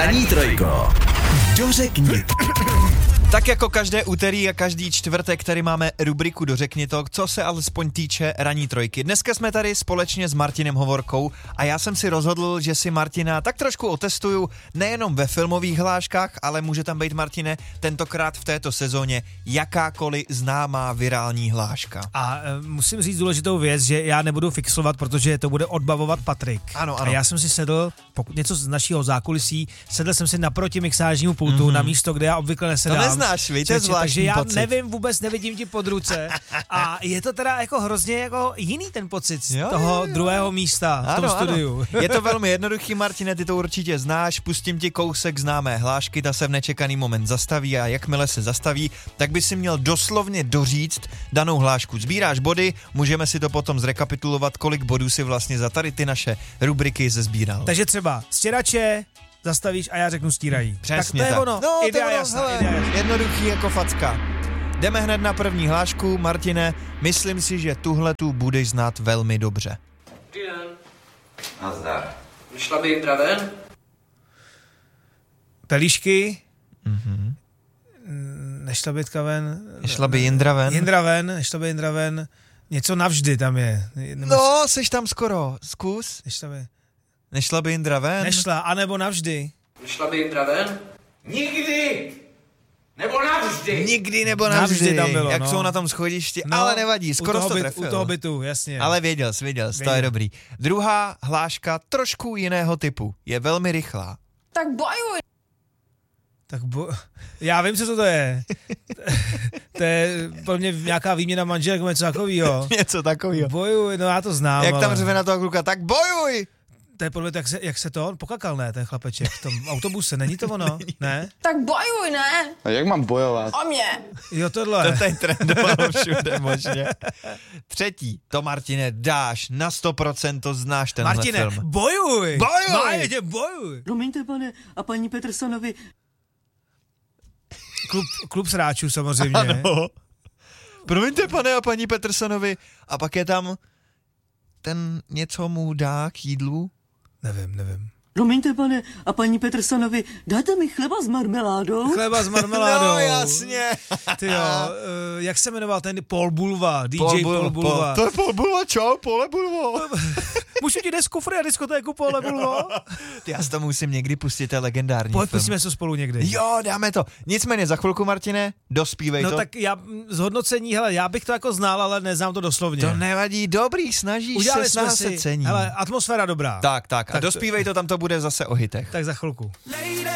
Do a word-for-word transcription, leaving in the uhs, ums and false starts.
Ranní trojko. Dořekni. Tak jako každé úterý a každý čtvrtek tady máme rubriku Dořekni to, co se alespoň týče ranní trojky. Dneska jsme tady společně s Martinem Hovorkou a já jsem si rozhodl, že si Martina tak trošku otestuju nejenom ve filmových hláškách, ale může tam být, Martine, tentokrát v této sezóně jakákoliv známá virální hláška. A e, musím říct důležitou věc, že já nebudu fixovat, protože to bude odbavovat Patrik. Ano, ano. A já jsem si sedl, pokud něco z našeho zákulisí, sedl jsem si naproti mixážnímu pultu, mm-hmm. na místo, kde já obvykle nesedám. To neznáš, víš, to je zvláštní takže já pocit. nevím, vůbec nevidím ti pod ruce. A je to teda jako hrozně jako jiný ten pocit z jo, toho jo, jo. druhého místa v tom ano, studiu. Ano. Je to velmi jednoduchý, Martine, ty to určitě znáš, pustím ti kousek známé hlášky, ta se v nečekaný moment zastaví a jakmile se zastaví, tak by si měl doslovně doříct danou hlášku. Sbíráš body, můžeme si to potom zrekapitulovat, kolik bodů si vlastně za tady ty naše rubriky zesbíral. Takže třeba stěrače zastavíš a já řeknu stírají. Přesně tak. To je tak. ono. No, idea to je ono, jasná, hele, idea jasná. jednoduchý jako facka. Jdeme hned na první hlášku. Martine, myslím si, že tuhle tu budeš znát velmi dobře. Dobrý den. Nazdar. Nešla by Jindra ven? Pelíšky. Mhm. Nešla by ven. Nešla by Jindra ven? Jindra ven, nešla by Jindra ven. Něco navždy tam je. No, seš tam skoro. Zkus. Nešla by. Nešla by Jindra ven? Nešla, anebo navždy. Nešla by Jindra ven? Nikdy! Nebo navždy! Nikdy nebo Navždy navždy. tam bylo, Jak no. jsou na tom schodišti, No, ale nevadí, skoro u toho to byt, trefil. U toho bytu, jasně. Ale věděl jsi, věděl jsi, to je Věděl. dobrý. Druhá hláška trošku jiného typu. Je velmi rychlá. Tak bojuj. Tak bo... Já vím, co to je. To je pro mě nějaká výměna manželek, něco takovýho. Něco takového. Bojuj, no já to znám. Jak tam ale... řve na toho kluka, tak bojuj! To je podle mě, jak se, jak se to pokakal, ne, ten chlapeček v tom autobuse, není to ono? Ne? Tak bojuj, ne? A jak mám bojovat? O mě. Jo, tohle. To tady trendovalo všude možně. Třetí, to, Martine, dáš, na sto procent to znáš tenhle Martine, film. bojuj! Bojuj! Májetě, bojuj! Promiňte, pane, a paní Petersonovi. Klub, klub sráčů samozřejmě. Ano. Promiňte, pane a paní Petersonovi. A pak je tam ten něco mu dá k jídlu. Nevím, nevím. Promiňte, pane, a paní Petersonovi, dáte mi chleba s marmeládou? Chleba s marmeládou. No jasně. Ty jo, uh, jak se jmenoval ten Paul Bulva, D J Paul Paul, Bul- Bulva. To je Paul Bulva, čau, Pole Bulvo. Můžu ti jít z kufry a diskotéku Paul Bulvo? Ty, já si to musím někdy pustit, to je legendární Pojď, film. pustíme se spolu někdy. Jo, dáme to. Nicméně za chvilku, Martine, dospívej No to. tak já, zhodnocení, hele, já bych to jako znal, ale neznám to doslovně. To nevadí, dobrý, snažíš Udělali se, jsme snaha se si, cení. hele, atmosféra dobrá. Tak, tak, a Tak to- dospívej to, tam to bude zase o hitech. Tak za chvilku.